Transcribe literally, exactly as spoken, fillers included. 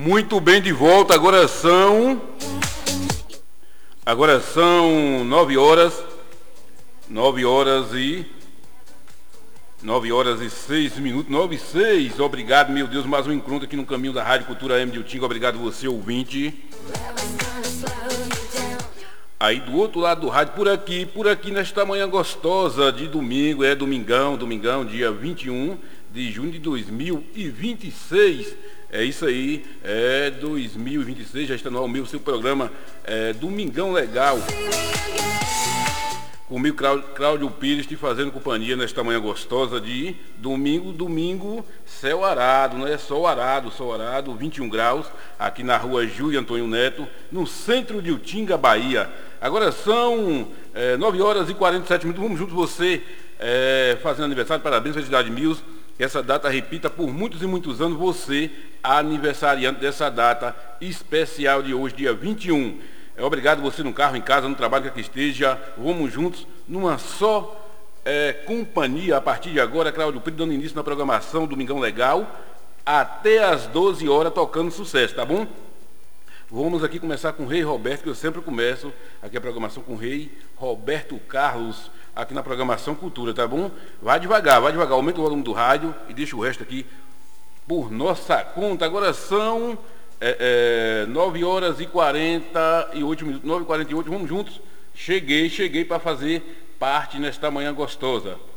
Muito bem, de volta. Agora são Agora são nove horas nove horas e nove horas e seis minutos, nove e seis. Obrigado, meu Deus, mais um encontro aqui no caminho da Rádio Cultura M de Utinga. Obrigado você, ouvinte. Aí do outro lado do rádio, por aqui, por aqui nesta manhã gostosa de domingo, é domingão, domingão, dia vinte e um de junho de dois mil e vinte e seis. É isso aí, é dois mil e vinte e seis, já está no ar o meu, seu programa é, Domingão Legal. Comigo, Cláudio Pires, te fazendo companhia nesta manhã gostosa de domingo, domingo, céu arado, não é? Sol arado, sol arado, vinte e um graus, aqui na rua Júlio Antônio Neto, no centro de Utinga, Bahia. Agora são é, nove horas e quarenta e sete minutos, vamos juntos você é, fazendo aniversário, parabéns, felicidade mil. Que essa data repita por muitos e muitos anos, você, aniversariante dessa data especial de hoje, dia vinte e um. É, obrigado você no carro, em casa, no trabalho, que aqui esteja. Vamos juntos numa só é, companhia. A partir de agora, Cláudio Pires dando início na programação Domingão Legal, até às doze horas, tocando sucesso, tá bom? Vamos aqui começar com o Rei Roberto, que eu sempre começo aqui a programação com o Rei Roberto Carlos, aqui na programação Cultura, tá bom? Vai devagar, vai devagar, aumenta o volume do rádio e deixa o resto aqui por nossa conta. Agora são é, é, nove horas e quarenta e oito minutos, nove e quarenta e oito, vamos juntos. Cheguei, cheguei para fazer parte nesta manhã gostosa.